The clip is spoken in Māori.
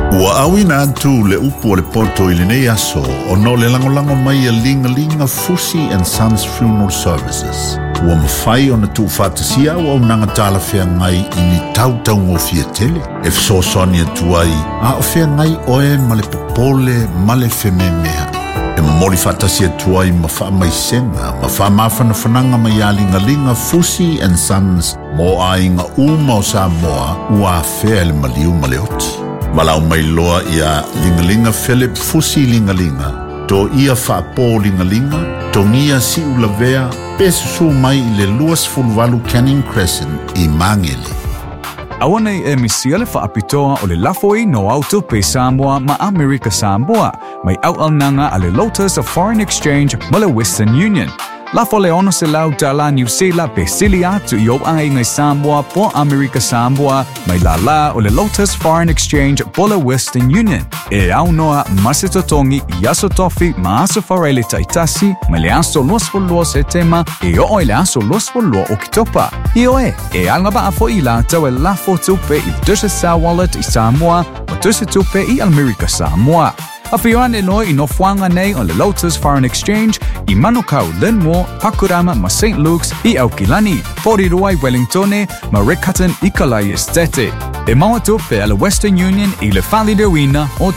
Ua awina atu le upu o le poto I le nei aso o no le langolango mai a linga Fusi and Sons Funeral Services. Ua mawhai o na tu whatasia ua unanga tala whea ngai I ni tautau ngō fia tele. E fso soni atu ai, a o fhea ngai oe ma le popole ma le wheme mea. E mori whatasia atu ai ma wha mai senga, ma wha mawhana whananga mai a linga Fusi and Sons mo a inga uma o Samoa ua whea le maliu ma le oti. Malau mai loa ia lingalinga Philip Fusi lingalinga. To ia whaapo lingalinga, to ngia si ulavea, pesu mai I le luas fulwalu Canning Crescent I Mangele. Awanei e misia le whaapitoa o le lafoi no auto pe Samoa ma Amerika Samoa, mai au nanga a le Lotus of Foreign Exchange ma le Western Union. Lafo le ono se lau tala New Zealand pe sili atu I o ai ngai Samoa po Amerika Samoa mai la o le Lotus Foreign Exchange po le Western Union. E au noa masitotongi yaso tofi ma aso farele taitasi mai le aso losfolua se tema e o le aso losfolua o kitopa. I oe, e alaba afo I la tau e lafo tupe I Dusha Sa Wallet I Samoa o Dusha tupe I Amerika Samoa. A whioane noi I nofuanga nei o le Lotus Foreign Exchange I Manukau Linmore, Pakurama ma St. Luke's I Aukilani, Porirua I Wellingtone ma Riccarton I Kalai Estete. E maua tupe a le Western Union I le Whalidewina o